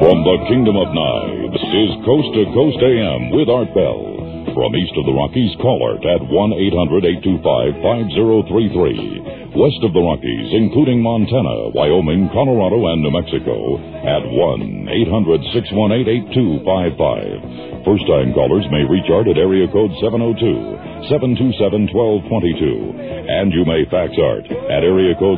From the Kingdom of Knives is Coast to Coast AM with Art Bell. From east of the Rockies, call Art at 1-800-825-5033. West of the Rockies, including Montana, Wyoming, Colorado, and New Mexico, at 1-800-618-8255. First-time callers may reach Art at area code 702-727-1222. And you may fax Art at area code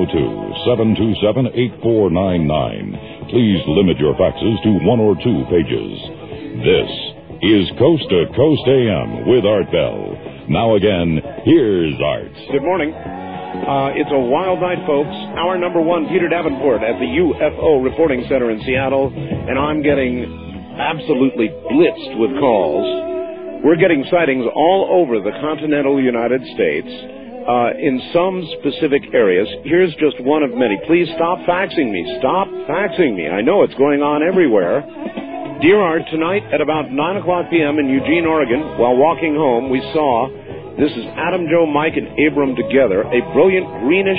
702-727-8499. Please limit your faxes to 1 or 2 pages. This is Coast to Coast AM with Art Bell. Now again, here's Art. Good morning. It's a wild night, folks. Hour number 1, Peter Davenport at the UFO Reporting Center in Seattle, and I'm getting absolutely blitzed with calls. We're getting sightings all over the continental United States, in some specific areas. Here's just one of many. Please stop faxing me. Stop faxing me. I know it's going on everywhere. Dear Art, tonight at about 9 o'clock p.m. in Eugene, Oregon, while walking home, we saw, this is Adam, Joe, Mike, and Abram together, a brilliant greenish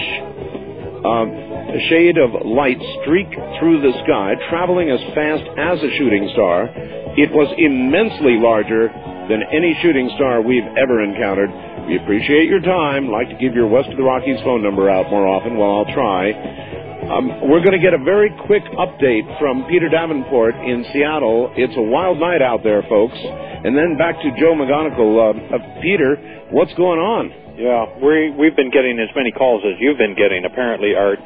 shade of light streak through the sky, traveling as fast as a shooting star. It was immensely larger than any shooting star we've ever encountered. We appreciate your time. Like to give your West of the Rockies phone number out more often. Well, I'll try. We're going to get a very quick update from Peter Davenport in Seattle. It's a wild night out there, folks. And then back to Joe McGonigal. Peter, what's going on? Yeah, we've been getting as many calls as you've been getting, apparently, Art.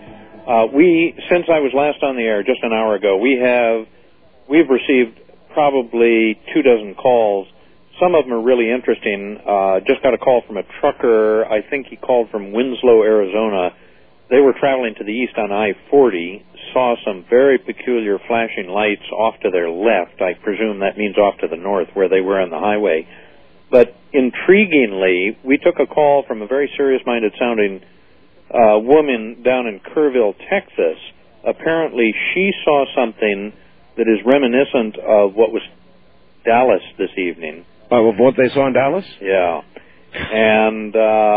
Since I was last on the air just an hour ago, we've received probably 24 calls. Some of them are really interesting. Just got a call from a trucker. I think he called from Winslow, Arizona. They were traveling to the east on I-40, saw some very peculiar flashing lights off to their left. I presume that means off to the north where they were on the highway. But intriguingly, we took a call from a very serious-minded sounding woman down in Kerrville, Texas. Apparently she saw something that is reminiscent of what was Dallas this evening. Of what they saw in Dallas? Yeah. And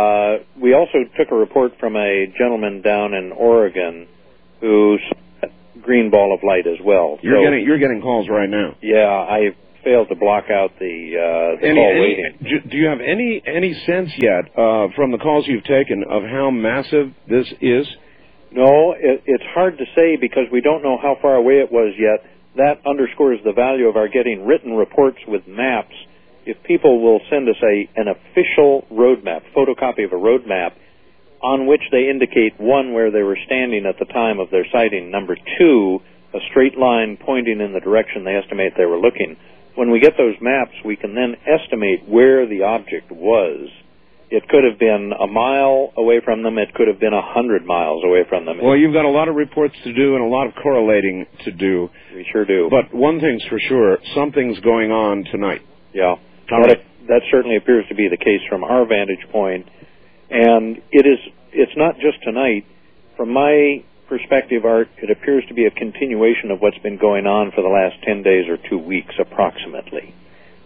we also took a report from a gentleman down in Oregon who saw a green ball of light as well. You're getting calls right now. Yeah, I failed to block out the call waiting. Do you have any sense yet from the calls you've taken of how massive this is? No, it's hard to say because we don't know how far away it was yet. That underscores the value of our getting written reports with maps. If people will send us an official road map, photocopy of a road map, on which they indicate, 1, where they were standing at the time of their sighting, number 2, a straight line pointing in the direction they estimate they were looking. When we get those maps, we can then estimate where the object was. It could have been a mile away from them. It could have been 100 miles away from them. Well, you've got a lot of reports to do and a lot of correlating to do. We sure do. But one thing's for sure, something's going on tonight. Yeah. Right. That certainly appears to be the case from our vantage point. And it's not just tonight. From my perspective, Art, it appears to be a continuation of what's been going on for the last 10 days or 2 weeks approximately.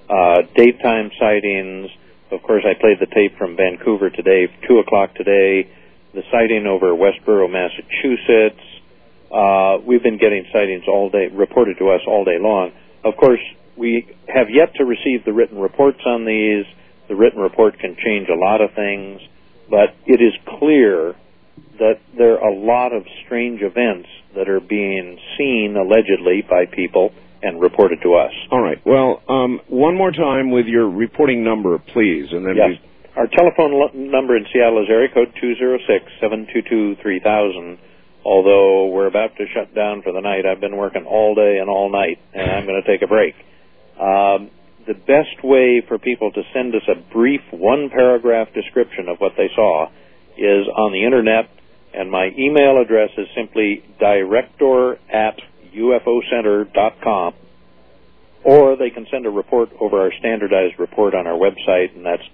Daytime sightings. Of course, I played the tape from Vancouver today, 2 o'clock today. The sighting over Westboro, Massachusetts. We've been getting sightings all day, reported to us all day long. Of course, we have yet to receive the written reports on these. The written report can change a lot of things, but it is clear that there are a lot of strange events that are being seen, allegedly, by people and reported to us. All right. Well, one more time with your reporting number, please. And then yes. Our telephone number in Seattle is area code 206-722-3000. Although we're about to shut down for the night, I've been working all day and all night, and I'm going to take a break. The best way for people to send us a brief one-paragraph description of what they saw is on the Internet, and my email address is simply director@ufocenter.com, or they can send a report over our standardized report on our website, and that's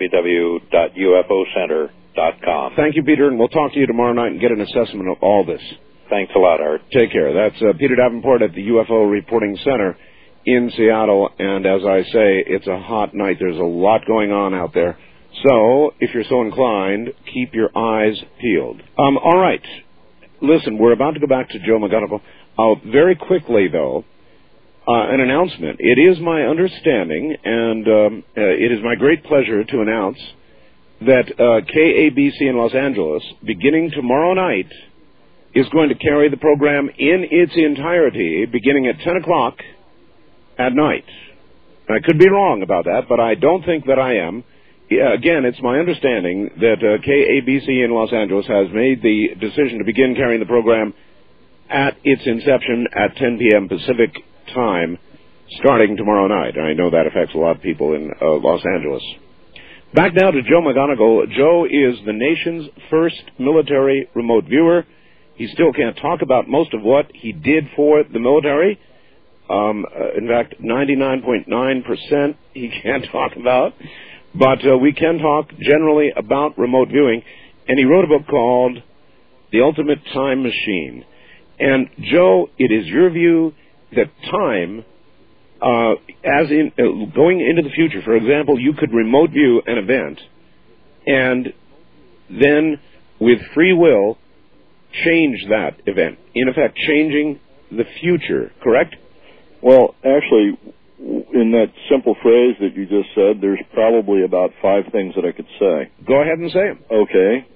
www.ufocenter.com. Thank you, Peter, and we'll talk to you tomorrow night and get an assessment of all this. Thanks a lot, Art. Take care. That's Peter Davenport at the UFO Reporting Center in Seattle, and as I say, it's a hot night. There's a lot going on out there. So, if you're so inclined, keep your eyes peeled. All right. listen, we're about to go back to Joe McGonigal. Very quickly, though, an announcement. It is my understanding, and it is my great pleasure to announce that KABC in Los Angeles, beginning tomorrow night, is going to carry the program in its entirety, beginning at 10 o'clock at night. I could be wrong about that, but I don't think that I am. Again, it's my understanding that KABC in Los Angeles has made the decision to begin carrying the program at its inception at 10 p.m. Pacific time, starting tomorrow night. I know that affects a lot of people in Los Angeles. Back now to Joe McGonigal. Joe is the nation's first military remote viewer. He still can't talk about most of what he did for the military. In fact, 99.9% he can't talk about. But we can talk generally about remote viewing. And he wrote a book called The Ultimate Time Machine. And, Joe, it is your view that time, as in going into the future, for example, you could remote view an event and then, with free will, change that event. In effect, changing the future, correct? Well, actually, in that simple phrase that you just said, there's probably about 5 things that I could say. Go ahead and say them. Okay.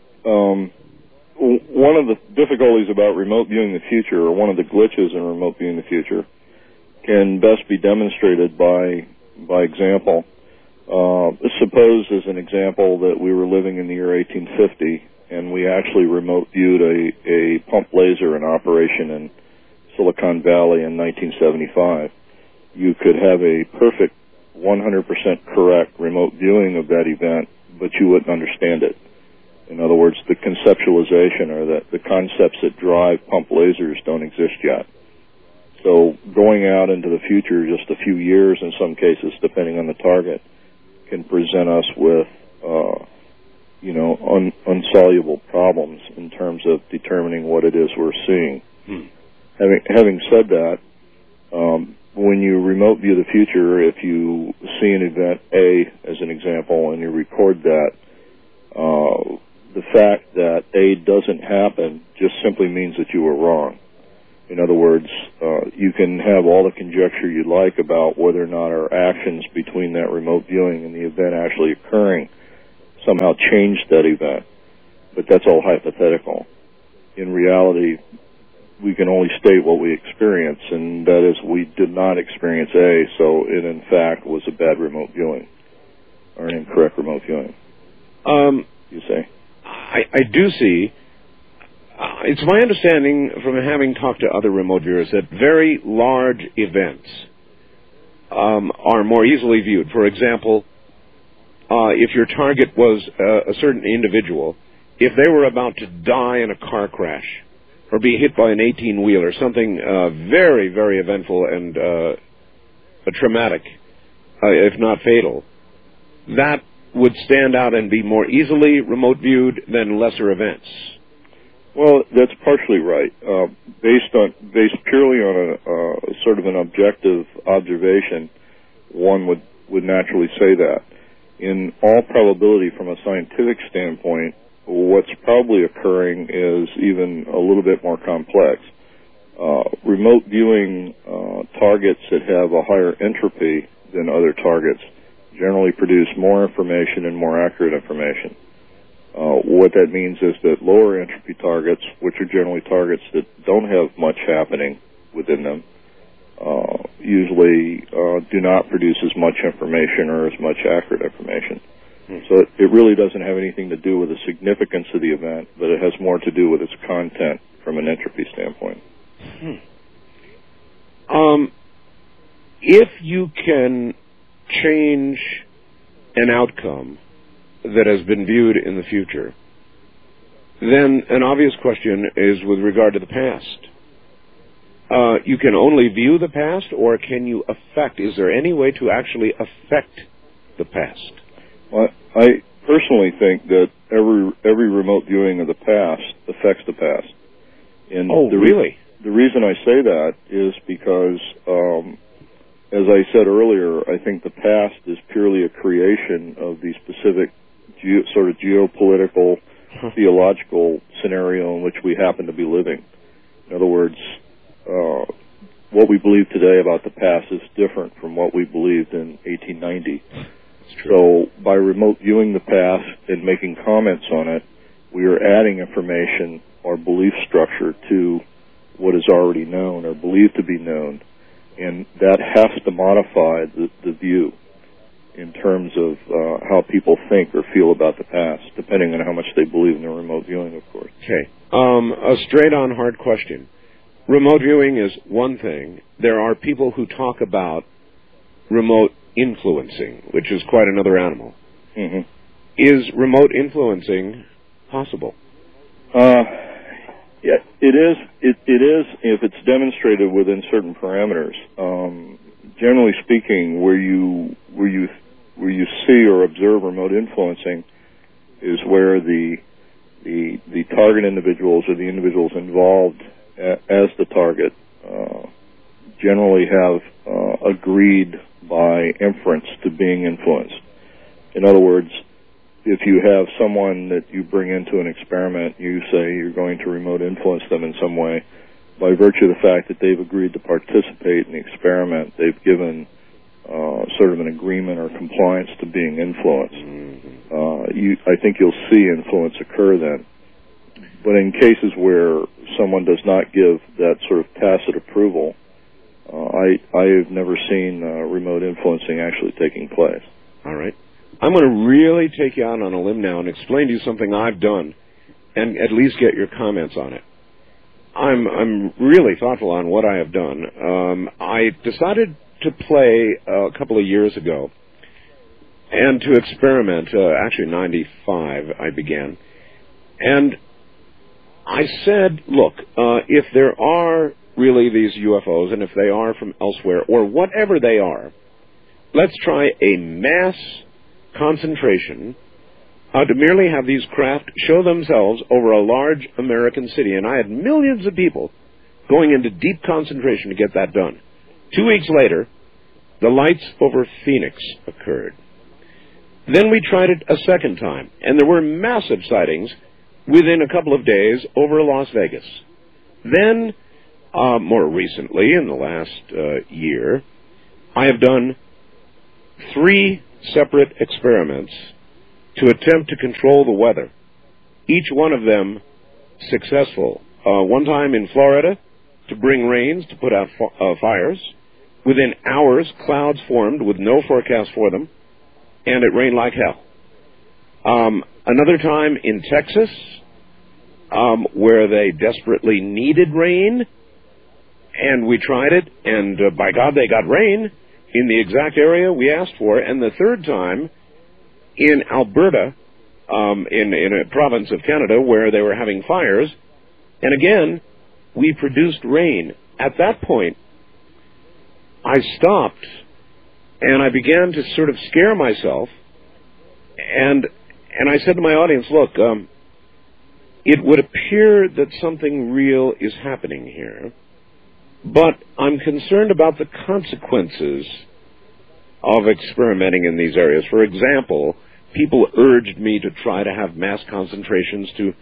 One of the difficulties about remote viewing the future, or one of the glitches in remote viewing the future, can best be demonstrated by example. Suppose, as an example, that we were living in the year 1850, and we actually remote viewed a pump laser in operation in Silicon Valley in 1975. You could have a perfect 100% correct remote viewing of that event, but you wouldn't understand it. In other words, the conceptualization or the concepts that drive pump lasers don't exist yet. So going out into the future, just a few years in some cases, depending on the target, can present us with, unsoluble problems in terms of determining what it is we're seeing. Having said that, when you remote view the future, if you see an event A, as an example, and you record that, the fact that A doesn't happen just simply means that you were wrong. In other words, you can have all the conjecture you'd like about whether or not our actions between that remote viewing and the event actually occurring somehow changed that event. But that's all hypothetical. In reality, we can only state what we experience, and that is we did not experience A, so it in fact was a bad remote viewing, or an incorrect remote viewing. You say? I do see. It's my understanding from having talked to other remote viewers that very large events are more easily viewed. For example, if your target was a certain individual, if they were about to die in a car crash or be hit by an 18-wheeler, something very, very eventful and traumatic, if not fatal, that would stand out and be more easily remote viewed than lesser events. Well, that's partially right. Based purely on a sort of an objective observation, one would naturally say that. In all probability, from a scientific standpoint, what's probably occurring is even a little bit more complex. Remote viewing targets that have a higher entropy than other targets generally produce more information and more accurate information. What that means is that lower entropy targets, which are generally targets that don't have much happening within them, usually do not produce as much information or as much accurate information. So it really doesn't have anything to do with the significance of the event, but it has more to do with its content from an entropy standpoint. If you can change an outcome that has been viewed in the future, then an obvious question is with regard to the past. You can only view the past, or can you affect? Is there any way to actually affect the past? Well, I personally think that every remote viewing of the past affects the past. And really? The reason I say that is because, as I said earlier, I think the past is purely a creation of the specific sort of geopolitical theological scenario in which we happen to be living. In other words, what we believe today about the past is different from what we believed in 1890. So by remote viewing the past and making comments on it, we are adding information or belief structure to what is already known or believed to be known, and that has to modify the view in terms of how people think or feel about the past, depending on how much they believe in the remote viewing, of course. Okay. A straight-on hard question. Remote viewing is one thing. There are people who talk about remote influencing, which is quite another animal. Mm-hmm. Is remote influencing possible? Yeah, it is. It is if it's demonstrated within certain parameters. Generally speaking, where you see or observe remote influencing is where the target individuals or the individuals involved as the target generally have agreed by inference to being influenced. In other words, if you have someone that you bring into an experiment, you say you're going to remote influence them in some way, by virtue of the fact that they've agreed to participate in the experiment, they've given sort of an agreement or compliance to being influenced. I think you'll see influence occur then. But in cases where someone does not give that sort of tacit approval, I have never seen remote influencing actually taking place. All right. I'm going to really take you out on a limb now and explain to you something I've done and at least get your comments on it. I'm really thoughtful on what I have done. I decided to play a couple of years ago and to experiment. Actually, 95 I began. And I said, look, if there are really these UFOs, and if they are from elsewhere, or whatever they are, let's try a mass concentration to merely have these craft show themselves over a large American city. And I had millions of people going into deep concentration to get that done. 2 weeks later, the lights over Phoenix occurred. Then we tried it a second time, and there were massive sightings within a couple of days over Las Vegas. Then, more recently, in the last year, I have done 3 separate experiments to attempt to control the weather. Each one of them successful. One time in Florida to bring rains to put out fires. Within hours, clouds formed with no forecast for them, and it rained like hell. Another time in Texas, where they desperately needed rain, and we tried it, and by God, they got rain in the exact area we asked for. And the third time in Alberta, in a province of Canada, where they were having fires, and again, we produced rain. At that point, I stopped, and I began to sort of scare myself, and I said to my audience, look, it would appear that something real is happening here, but I'm concerned about the consequences of experimenting in these areas. For example, people urged me to try to have mass concentrations to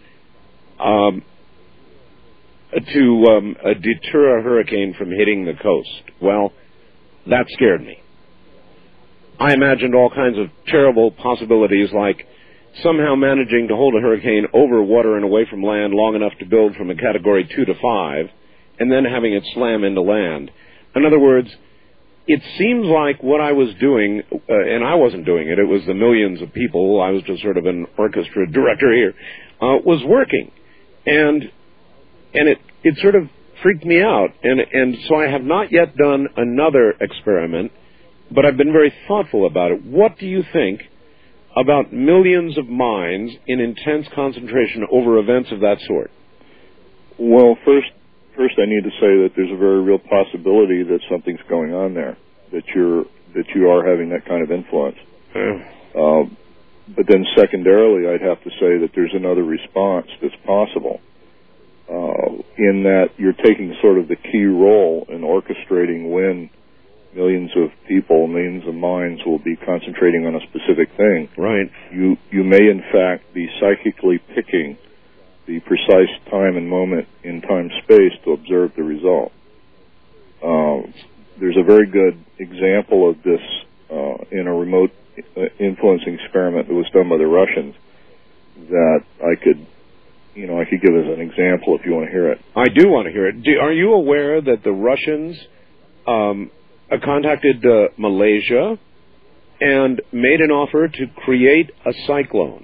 deter a hurricane from hitting the coast. Well, that scared me. I imagined all kinds of terrible possibilities, like somehow managing to hold a hurricane over water and away from land long enough to build from a category 2 to 5, and then having it slam into land. In other words, it seems like what I was doing, and I wasn't doing it, it was the millions of people, I was just sort of an orchestra director here, was working. And it sort of freaked me out. And so I have not yet done another experiment, but I've been very thoughtful about it. What do you think about millions of minds in intense concentration over events of that sort? Well, first I need to say that there's a very real possibility that something's going on there, that you are having that kind of influence. But then secondarily, I'd have to say that there's another response that's possible, in that you're taking sort of the key role in orchestrating when millions of people, millions of minds will be concentrating on a specific thing. Right. You may, in fact, be psychically picking the precise time and moment in time-space to observe the result. There's a very good example of this in a remote influencing experiment that was done by the Russians that I could give as an example if you want to hear it. I do want to hear it. Are you aware that the Russians contacted Malaysia and made an offer to create a cyclone?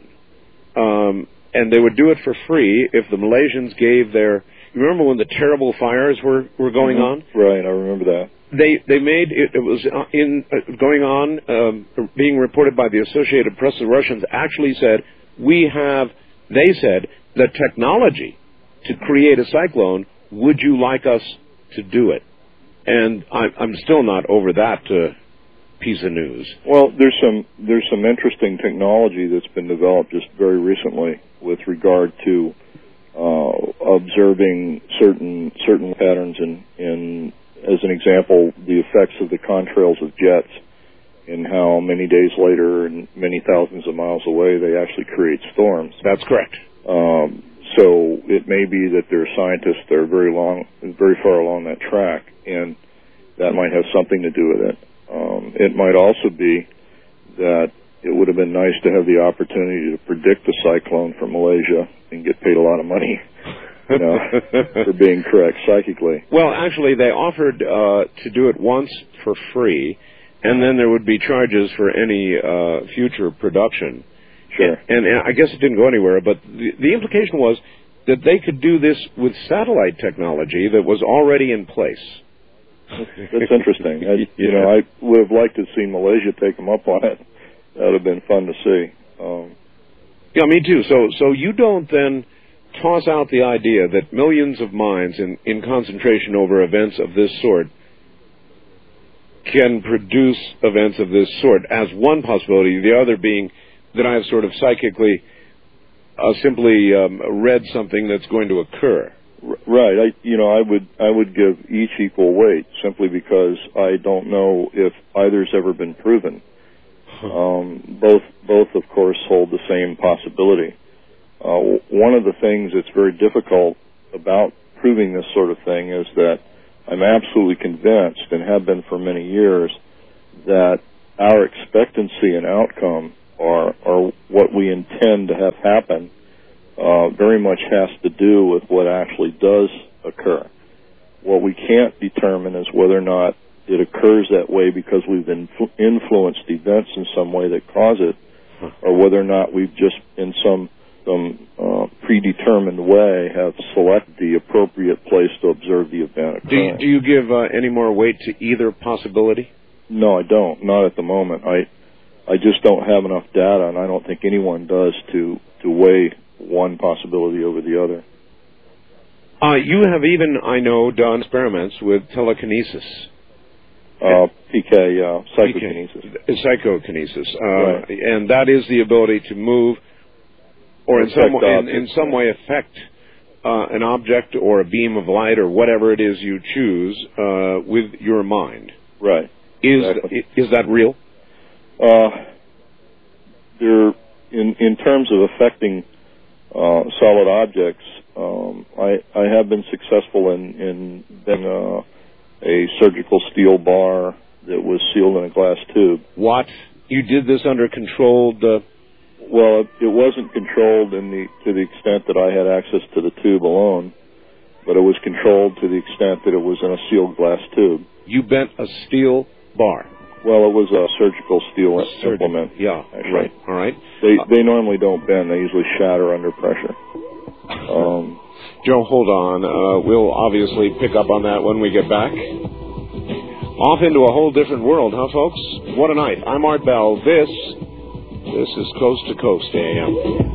And they would do it for free if the Malaysians gave their... You remember when the terrible fires were going on? Right, I remember that. They made it was going on, being reported by the Associated Press. The Russians actually said, they said, the technology to create a cyclone, would you like us to do it? And I'm still not over that piece of news. Well, there's some interesting technology that's been developed just very recently with regard to observing certain patterns in, as an example, the effects of the contrails of jets and how many days later and many thousands of miles away they actually create storms. That's correct. So it may be that there are scientists that are very far along that track, and that might have something to do with it. It might also be that it would have been nice to have the opportunity to predict a cyclone from Malaysia and get paid a lot of money, for being correct psychically. Well, actually, they offered to do it once for free, and then there would be charges for any future production. Sure. And I guess it didn't go anywhere, but the implication was that they could do this with satellite technology that was already in place. That's interesting. I would have liked to have seen Malaysia take them up on it. That would have been fun to see. Yeah, me too. So you don't then toss out the idea that millions of minds in concentration over events of this sort can produce events of this sort as one possibility, the other being that I have sort of psychically simply read something that's going to occur. Right. I would give each equal weight simply because I don't know if either's ever been proven. Both of course hold the same possibility. One of the things that's very difficult about proving this sort of thing is that I'm absolutely convinced, and have been for many years, that our expectancy and outcome or what we intend to have happen very much has to do with what actually does occur. What we can't determine is whether or not it occurs that way because we've influenced events in some way that cause it, or whether or not we've just in some predetermined way have selected the appropriate place to observe the event occurring. Do you give any more weight to either possibility? No, I don't. Not at the moment. I just don't have enough data, and I don't think anyone does to weigh one possibility over the other. You have even, I know, done experiments with telekinesis. PK, psychokinesis. Psychokinesis. Right. And that is the ability to move or in some way affect an object or a beam of light or whatever it is you choose with your mind. Right. Is that real? In terms of affecting solid objects, I have been successful in a surgical steel bar that was sealed in a glass tube. What? You did this under controlled... Well, it wasn't controlled to the extent that I had access to the tube alone, but it was controlled to the extent that it was in a sealed glass tube. You bent a steel bar? Well, it was a surgical steel implement. Yeah, actually. Right. All right. They normally don't bend. They usually shatter under pressure. Joe, hold on. We'll obviously pick up on that when we get back. Off into a whole different world, huh, folks? What a night. I'm Art Bell. This is Coast to Coast AM.